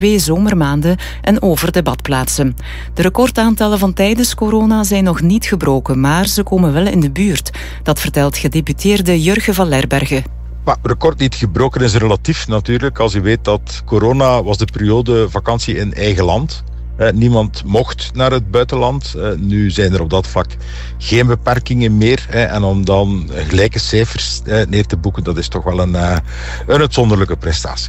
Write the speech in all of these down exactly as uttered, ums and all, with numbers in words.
twee zomermaanden en over de badplaatsen. De recordaantallen van tijdens corona zijn nog niet gebroken, maar ze komen wel in de buurt. Dat vertelt gedeputeerde Jurgen van Lerberghe. Maar record niet gebroken is relatief natuurlijk. Als u weet dat corona was de periode vakantie in eigen land. Eh, niemand mocht naar het buitenland. Eh, nu zijn er op dat vlak geen beperkingen meer. Eh, en om dan gelijke cijfers eh, neer te boeken, dat is toch wel een, uh, een uitzonderlijke prestatie.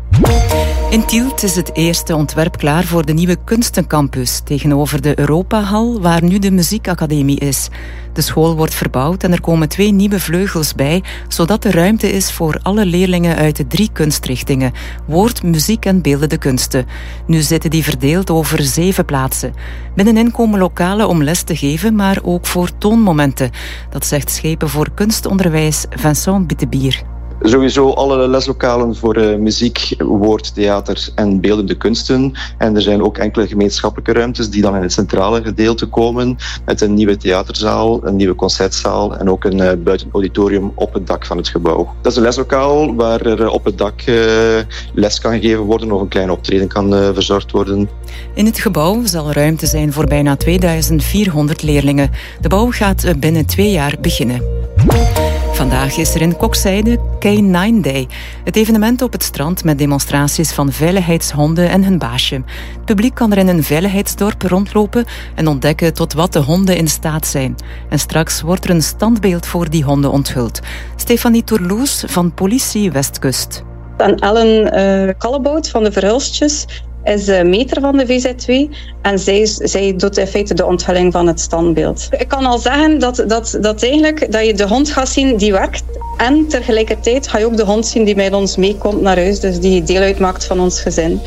In Tielt is het eerste ontwerp klaar voor de nieuwe kunstencampus tegenover de Europahal, waar nu de muziekacademie is. De school wordt verbouwd en er komen twee nieuwe vleugels bij, zodat er ruimte is voor alle leerlingen uit de drie kunstrichtingen: woord, muziek en beeldende kunsten. Nu zitten die verdeeld over zeven plaatsen. Binnenin komen lokalen om les te geven, maar ook voor toonmomenten. Dat zegt Schepen voor Kunstonderwijs Vincent Bittebier. Sowieso alle leslokalen voor uh, muziek, woord, theater en beeldende kunsten. En er zijn ook enkele gemeenschappelijke ruimtes die dan in het centrale gedeelte komen. Met een nieuwe theaterzaal, een nieuwe concertzaal en ook een uh, buitenauditorium op het dak van het gebouw. Dat is een leslokaal waar er uh, op het dak uh, les kan gegeven worden of een kleine optreden kan uh, verzorgd worden. In het gebouw zal ruimte zijn voor bijna tweeduizend vierhonderd leerlingen. De bouw gaat uh, binnen twee jaar beginnen. Vandaag is er in Kokzijde K nine Day. Het evenement op het strand met demonstraties van veiligheidshonden en hun baasje. Het publiek kan er in een veiligheidsdorp rondlopen en ontdekken tot wat de honden in staat zijn. En straks wordt er een standbeeld voor die honden onthuld. Stefanie Tourloes van Politie Westkust. En Ellen uh, Kallebout van de Verhulstjes is uh, meter van de V Z twee en zij, zij doet in feite de onthulling van het standbeeld. Ik kan al zeggen dat, dat, dat, eigenlijk, dat je de hond gaat zien die werkt en tegelijkertijd ga je ook de hond zien die met ons meekomt naar huis, dus die deel uitmaakt van ons gezin.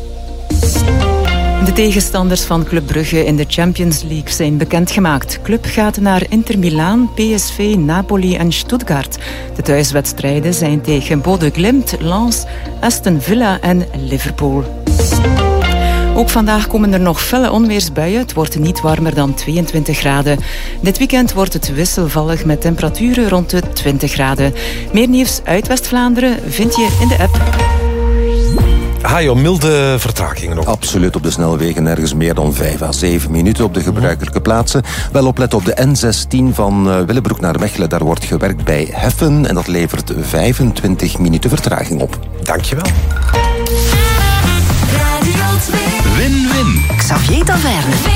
De tegenstanders van Club Brugge in de Champions League zijn bekendgemaakt. Club gaat naar Inter Milaan, P S V, Napoli en Stuttgart. De thuiswedstrijden zijn tegen Bodø Glimt, Lens, Aston Villa en Liverpool. Ook vandaag komen er nog felle onweersbuien. Het wordt niet warmer dan tweeëntwintig graden. Dit weekend wordt het wisselvallig met temperaturen rond de twintig graden. Meer nieuws uit West-Vlaanderen vind je in de app. Hajo, milde vertragingen nog? Absoluut, op de snelwegen nergens meer dan vijf à zeven minuten op de gebruikelijke plaatsen. Wel opletten op de N zestien van Willebroek naar Mechelen. Daar wordt gewerkt bij Heffen en dat levert vijfentwintig minuten vertraging op. Dankjewel. Win-win. Xavier Taverne.